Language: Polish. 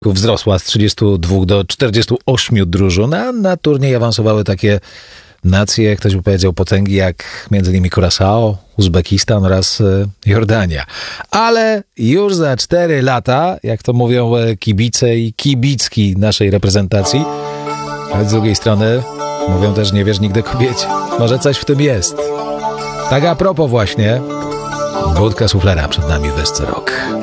wzrosła z 32 do 48 drużyn, a na turniej awansowały takie nacje, ktoś by powiedział potęgi, jak między innymi Curaçao, Uzbekistan oraz Jordania. Ale już za 4 lata, jak to mówią kibice i kibicki naszej reprezentacji, ale z drugiej strony mówią też nie wierz nigdy kobiecie. Może coś w tym jest. Tak a propos właśnie, Budka Suflera przed nami w Desce Rock.